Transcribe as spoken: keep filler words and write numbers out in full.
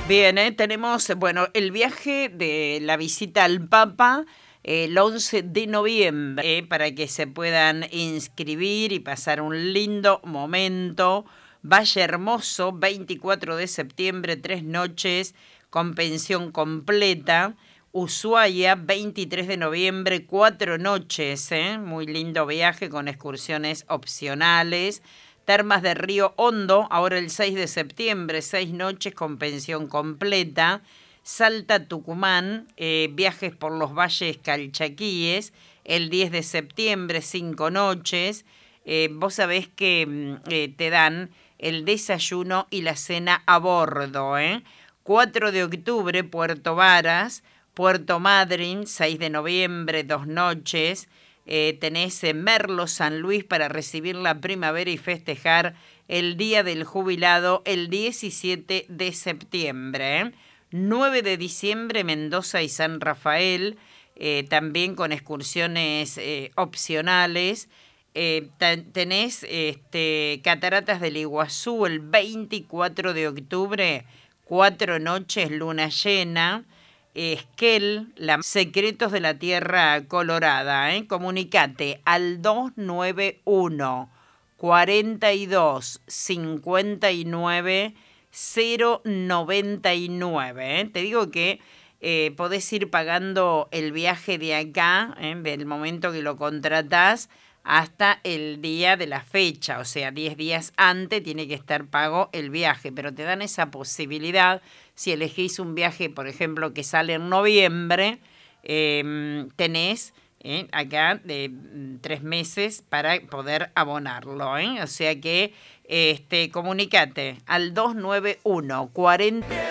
Bien, ¿eh? Tenemos, bueno, el viaje de la visita al Papa eh, el once de noviembre, eh, para que se puedan inscribir y pasar un lindo momento. Valle Hermoso, veinticuatro de septiembre, tres noches con pensión completa. Ushuaia, veintitrés de noviembre, cuatro noches, ¿eh? Muy lindo viaje con excursiones opcionales. Termas de Río Hondo, ahora el seis de septiembre, seis noches con pensión completa. Salta, Tucumán, eh, viajes por los valles calchaquíes, el diez de septiembre, cinco noches. Eh, vos sabés que eh, te dan el desayuno y la cena a bordo, ¿eh? cuatro de octubre, Puerto Varas, Puerto Madryn, seis de noviembre, dos noches. Eh, tenés en Merlo, San Luis, para recibir la primavera y festejar el Día del Jubilado el diecisiete de septiembre. ¿eh? nueve de diciembre, Mendoza y San Rafael, eh, también con excursiones eh, opcionales. Eh, tenés este, Cataratas del Iguazú el veinticuatro de octubre, cuatro noches, luna llena. Esquel, la Secretos de la Tierra Colorada, ¿eh? Comunicate al dos nueve uno, cuarenta y dos, cincuenta y nueve, cero noventa y nueve. ¿eh? Te digo que eh, podés ir pagando el viaje de acá, ¿eh? del momento que lo contratás, hasta el día de la fecha, o sea, diez días antes tiene que estar pago el viaje, pero te dan esa posibilidad si elegís un viaje, por ejemplo, que sale en noviembre, eh, tenés eh, acá de tres meses para poder abonarlo, ¿eh? O sea que este, comunicate al dos nueve uno, cuarenta